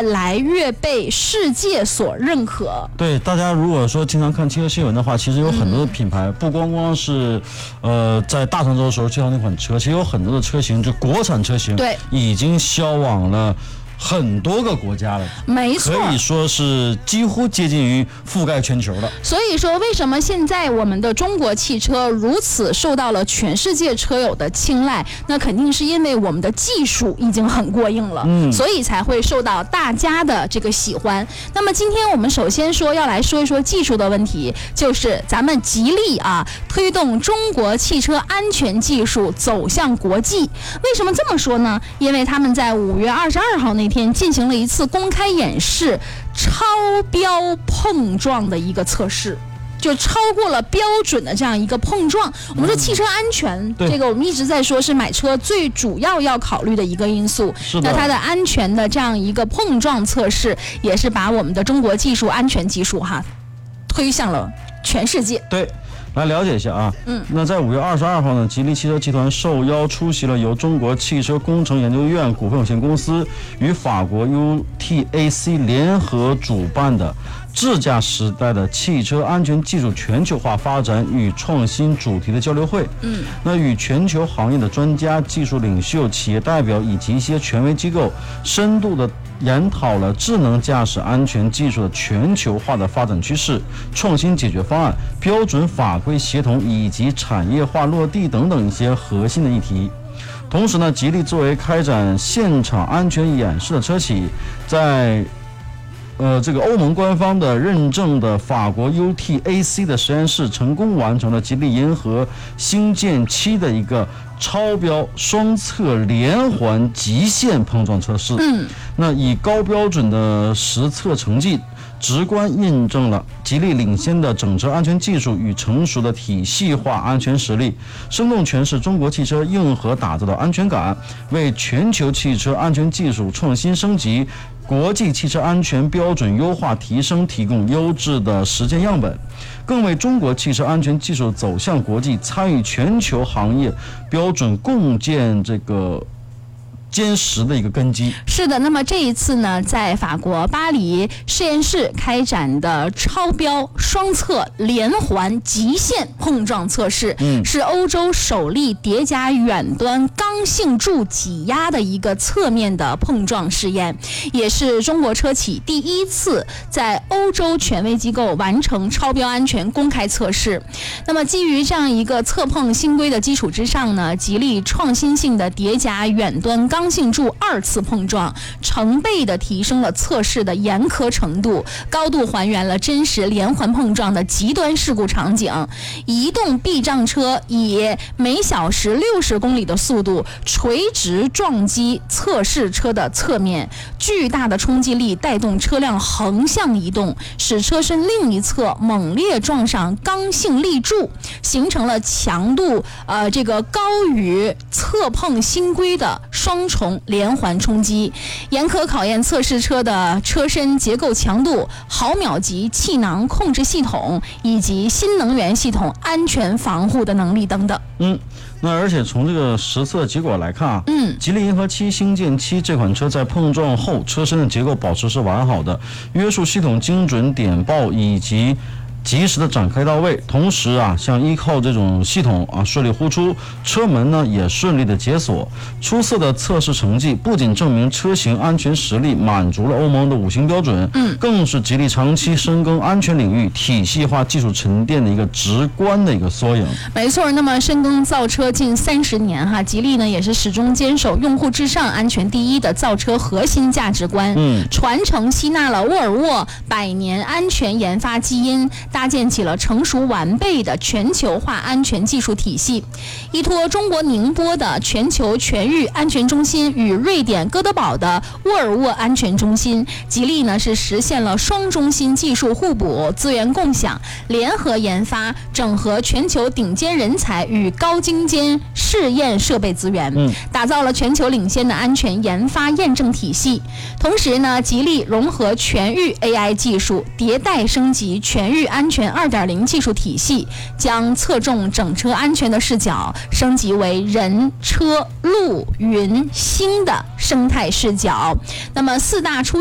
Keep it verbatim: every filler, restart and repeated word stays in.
来越被世界所认可。 对，大家如果说经常看汽车新闻的话，其实有很多的品牌，嗯、不光光是呃在大长洲的时候介绍那款车，其实有很多的车型，就国产车型， 对， 已经销往了很多个国家了， 没错， 可以说是几乎接近于覆盖全球了。 所以说，为什么现在我们的中国汽车如此受到了全世界车友的青睐？那肯定是因为我们的技术已经很过硬了，嗯，所以才会受到大家的这个喜欢。那么今天我们首先说要来说一说技术的问题，就是咱们吉利啊推动中国汽车安全技术走向国际。为什么这么说呢？因为他们在五月二十二号那天进行了一次公开演示，超标碰撞的一个测试，就超过了标准的这样一个碰撞。我们说汽车安全，嗯、这个我们一直在说是买车最主要要考虑的一个因素。那它的安全的这样一个碰撞测试，也是把我们的中国技术安全技术哈推向了全世界。 对。来了解一下啊，嗯，那在五月二十二号呢，吉利汽车集团受邀出席了由中国汽车工程研究院股份有限公司与法国 U T A C 联合主办的智驾时代的汽车安全技术全球化发展与创新主题的交流会。嗯，那与全球行业的专家、技术领袖、企业代表以及一些权威机构深度的研讨了智能驾驶安全技术的全球化的发展趋势、创新解决方案、标准法规协同以及产业化落地等等一些核心的议题。同时呢，吉利作为开展现场安全演示的车企，在呃，这个欧盟官方的认证的法国 U T A C 的实验室成功完成了吉利银河星舰七的一个超标双侧连环极限碰撞测试。嗯，那以高标准的实测成绩，直观印证了吉利领先的整车安全技术与成熟的体系化安全实力，生动诠释中国汽车硬核打造的安全感，为全球汽车安全技术创新升级、国际汽车安全标准优化提升提供优质的实践样本，更为中国汽车安全技术走向国际、参与全球行业标准共建这个坚实的一个根基。 是的，那么这一次呢，在法国巴黎实验室开展的超标双侧连环极限碰撞测试，嗯，是欧洲首例叠加远端刚性柱挤压的一个侧面的碰撞试验，也是中国车企第一次在欧洲权威机构完成超标安全公开测试。那么基于这样一个测碰新规的基础之上呢，吉利创新性的叠加远端刚性柱二次碰撞，成倍的提升了测试的严苛程度，高度还原了真实连环碰撞的极端事故场景。移动避障车以每小时六十公里的速度垂直撞击测试车的侧面，巨大的冲击力带动车辆横向移动，使车身另一侧猛烈撞上刚性立柱，形成了强度呃这个高于侧碰新规的双重连环冲击，严苛考验测试车的车身结构强度、毫秒级气囊控制系统以及新能源系统安全防护的能力等等。 嗯，那而且从这个实测结果来看啊，嗯，吉利银河七星舰七这款车在碰撞后车身的结构保持是完好的，约束系统精准点爆以及及时的展开到位，同时啊，像依靠这种系统啊顺利呼出，车门呢也顺利的解锁。出色的测试成绩不仅证明车型安全实力满足了欧盟的五星标准，嗯，更是吉利长期深耕安全领域、体系化技术沉淀的一个直观的一个缩影。 没错，那么深耕造车近三十年哈，吉利呢也是始终坚守用户至上、安全第一的造车核心价值观，嗯，传承吸纳了沃尔沃百年安全研发基因，搭建起了成熟完备的全球化安全技术体系。依托中国宁波的全球全域安全中心与瑞典哥德堡的沃尔沃安全中心，吉利呢是实现了双中心技术互补、资源共享、联合研发，整合全球顶尖人才与高精尖试验设备资源，嗯，打造了全球领先的安全研发验证体系。同时呢，吉利融合全域 A I 技术，迭代升级全域安全 二点零 技术体系，将侧重整车安全的视角升级为人、车、路、云、星的生态视角。那么四大出